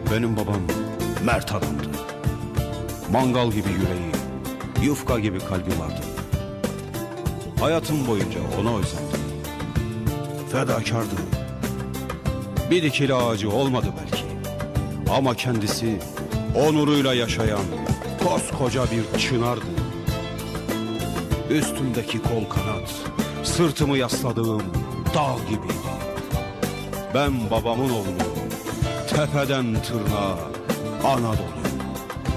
Benim babam mert adamdı. Mangal gibi yüreği, yufka gibi kalbi vardı. Hayatım boyunca ona özendim. Fedakardı. Bir dikili ağacı olmadı belki. Ama kendisi onuruyla yaşayan koskoca bir çınardı. Üstümdeki kol kanat, sırtımı yasladığım dağ gibiydi. Ben babamın oğluyum. Tepeden tırnağa Anadolu.